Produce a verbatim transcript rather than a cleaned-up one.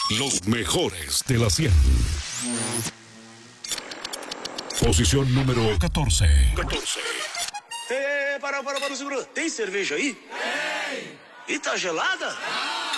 Los mejores de la cien. Posición número catorce. catorce. É, para, para, para, segura. Tem cerveja aí? Tem. E tá gelada?